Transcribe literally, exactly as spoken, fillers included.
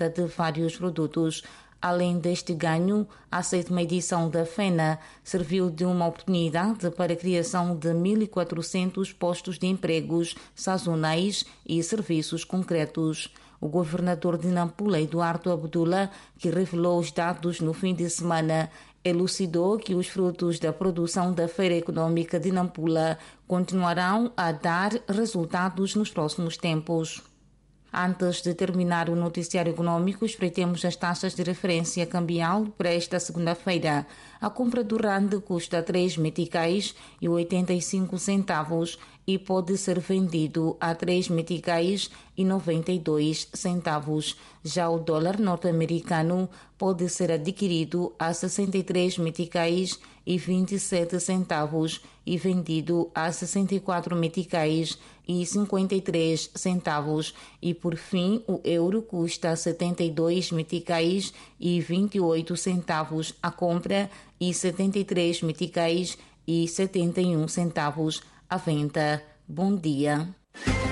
justa de vários produtos. Além deste ganho, a sétima edição da FENA serviu de uma oportunidade para a criação de mil e quatrocentos postos de empregos sazonais e serviços concretos. O governador de Nampula, Eduardo Abdullah, que revelou os dados no fim de semana, elucidou que os frutos da produção da Feira Econômica de Nampula continuarão a dar resultados nos próximos tempos. Antes de terminar o noticiário econômico, espreitemos as taxas de referência cambial para esta segunda-feira. A compra do rand custa três meticais e oitenta e cinco centavos e pode ser vendido a três meticais e noventa e dois centavos. Já o dólar norte-americano pode ser adquirido a sessenta e três meticais e vinte e sete centavos e vendido a sessenta e quatro meticais e cinquenta e três centavos. E por fim, o euro custa setenta e dois meticais e vinte e oito centavos a compra e setenta e três meticais e setenta e um centavos a venda. Bom dia.